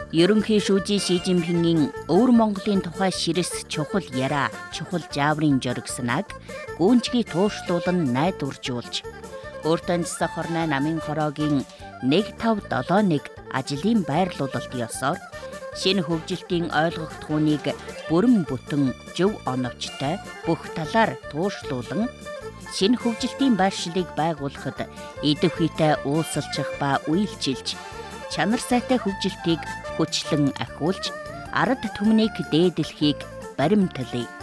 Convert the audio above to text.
Ерөнхий шүүжи Ши Жинпингийн өвөр Монголын тухай ширэс чухал яриа, чухал жааврын жоригснаг гүнжгий туушлуулан найдваржуулж, өөртөө нисэх хорноо намын хороогийн 1571 ажлын байрлуулалт ёсоор шинэ хөгжилтийн ойлгогдохууныг бүрэн бүтэн зөв оновчтой бүх талаар туушлуулан шинэ хөгжилтийн байршлыг байгуулахад идэвхийтэй уулзалчих ба үйлчилж, чанар сайтай хөгжилтийг хүчлэн ахиулж, ард түмнийг дээдлэхийг баримтлая.